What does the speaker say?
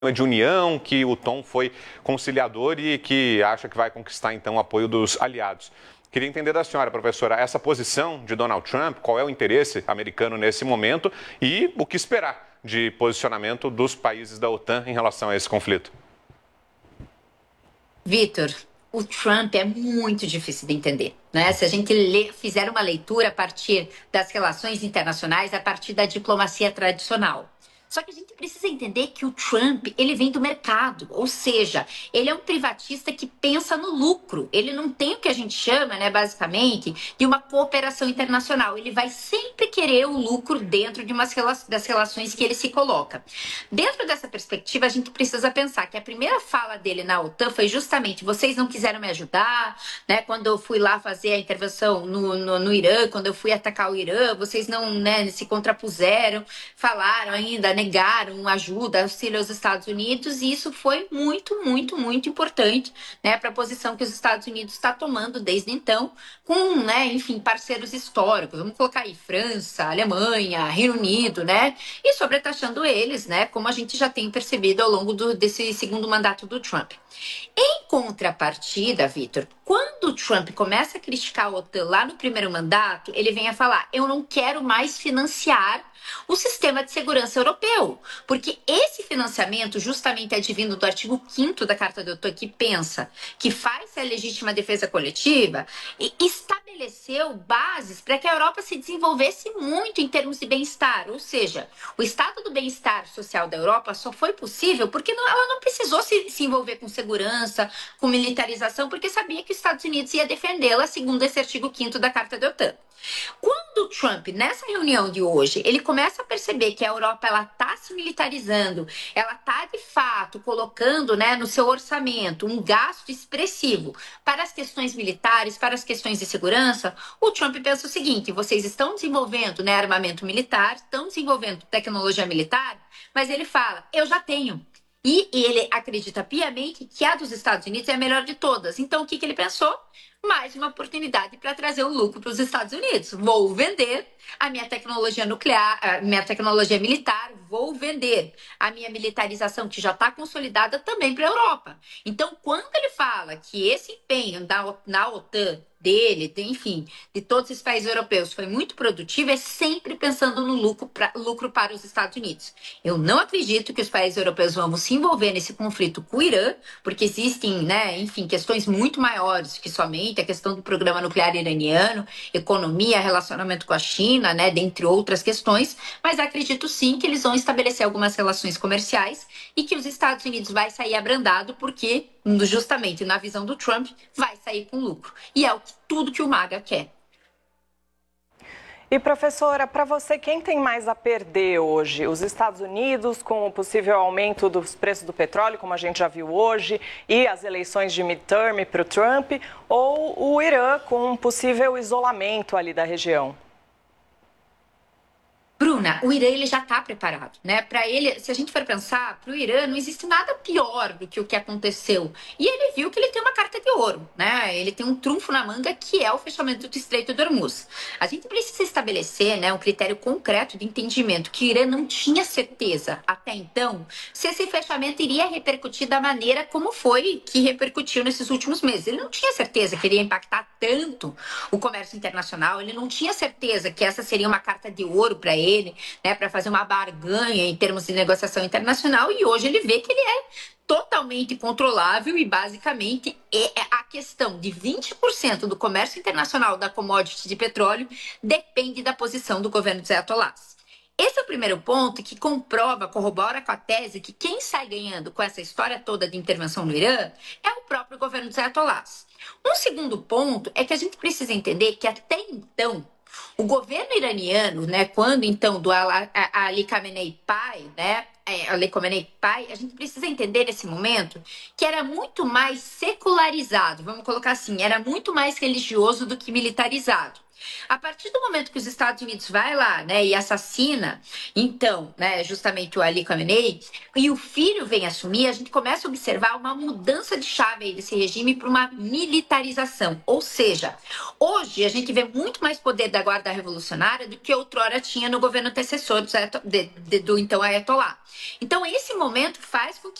de união, que o tom foi conciliador e que acha que vai conquistar, então, o apoio dos aliados. Queria entender da senhora, professora, essa posição de Donald Trump, qual é o interesse americano nesse momento e o que esperar de posicionamento dos países da OTAN em relação a esse conflito? Vitor, o Trump é muito difícil de entender, né? Se a gente fizer uma leitura a partir das relações internacionais, a partir da diplomacia tradicional. Só que a gente precisa entender que o Trump, ele vem do mercado, ou seja, ele é um privatista que pensa no lucro. Ele não tem o que a gente chama, né, basicamente, de uma cooperação internacional. Ele vai sempre querer o lucro dentro de das relações que ele se coloca. Dentro dessa perspectiva, a gente precisa pensar que a primeira fala dele na OTAN foi justamente: vocês não quiseram me ajudar, né? Quando eu fui lá fazer a intervenção no Irã, quando eu fui atacar o Irã, vocês não, né, se contrapuseram, falaram ainda, negaram ajuda, auxílio aos Estados Unidos, e isso foi muito, muito, muito importante, né, para a posição que os Estados Unidos está tomando desde então, com, né, enfim, parceiros históricos. Vamos colocar aí França, Alemanha, Reino Unido, né, e sobretaxando eles, né, como a gente já tem percebido ao longo desse segundo mandato do Trump. Em contrapartida, Vitor, quando o Trump começa a criticar a OTAN lá no primeiro mandato, ele vem a falar: eu não quero mais financiar o sistema de segurança europeu, porque esse financiamento justamente é advindo do artigo 5º da Carta da OTAN, que pensa que faz a legítima defesa coletiva e estabeleceu bases para que a Europa se desenvolvesse muito em termos de bem-estar, ou seja, o estado do bem-estar social da Europa só foi possível porque ela não precisou se envolver com segurança, com militarização, porque sabia que os Estados Unidos ia defendê-la segundo esse artigo 5º da Carta da OTAN. Quando o Trump, nessa reunião de hoje, ele começa a perceber que a Europa está se militarizando, ela está de fato colocando, né, no seu orçamento um gasto expressivo para as questões militares, para as questões de segurança, o Trump pensa o seguinte: vocês estão desenvolvendo, né, armamento militar, estão desenvolvendo tecnologia militar, mas ele fala: eu já tenho. E ele acredita piamente que a dos Estados Unidos é a melhor de todas. Então, o que ele pensou? Mais uma oportunidade para trazer o lucro para os Estados Unidos. Vou vender a minha tecnologia nuclear, a minha tecnologia militar, vou vender a minha militarização, que já está consolidada, também para a Europa. Então, quando ele fala que esse empenho na OTAN dele, enfim, de todos os países europeus foi muito produtivo, é sempre pensando no lucro para os Estados Unidos. Eu não acredito que os países europeus vão se envolver nesse conflito com o Irã, porque existem, né, enfim, questões muito maiores que somente a questão do programa nuclear iraniano, economia, relacionamento com a China, né, dentre outras questões, mas acredito sim que eles vão estabelecer algumas relações comerciais e que os Estados Unidos vai sair abrandado porque, justamente na visão do Trump, vai sair com lucro. E é tudo que o MAGA quer. E, professora, para você, quem tem mais a perder hoje? Os Estados Unidos, com o possível aumento dos preços do petróleo, como a gente já viu hoje, e as eleições de midterm para o Trump, ou o Irã, com um possível isolamento ali da região? Bruna, o Irã ele já está preparado, né? Para ele, se a gente for pensar, para o Irã não existe nada pior do que o que aconteceu. E ele viu que ele tem uma carta de ouro, né? Ele tem um trunfo na manga que é o fechamento do Estreito de Hormuz. A gente precisa estabelecer, né, um critério concreto de entendimento que o Irã não tinha certeza até então se esse fechamento iria repercutir da maneira como foi que repercutiu nesses últimos meses. Ele não tinha certeza que iria impactar tanto o comércio internacional. Ele não tinha certeza que essa seria uma carta de ouro para ele, né, para fazer uma barganha em termos de negociação internacional, e hoje ele vê que ele é totalmente controlável e basicamente a questão de 20% do comércio internacional da commodity de petróleo depende da posição do governo dos ayatollahs. Esse é o primeiro ponto que corrobora com a tese que quem sai ganhando com essa história toda de intervenção no Irã é o próprio governo dos ayatollahs. Um segundo ponto é que a gente precisa entender que até então o governo iraniano, né, quando então do Ali Khamenei pai, né, Ali Khamenei pai, a gente precisa entender nesse momento que era muito mais secularizado, vamos colocar assim, era muito mais religioso do que militarizado. A partir do momento que os Estados Unidos vai lá, né, e assassina, então, né, justamente o Ali Khamenei, e o filho vem assumir, a gente começa a observar uma mudança de chave aí desse regime para uma militarização. Ou seja, hoje a gente vê muito mais poder da Guarda Revolucionária do que outrora tinha no governo antecessor do então Ayatollah. Então, esse momento faz com que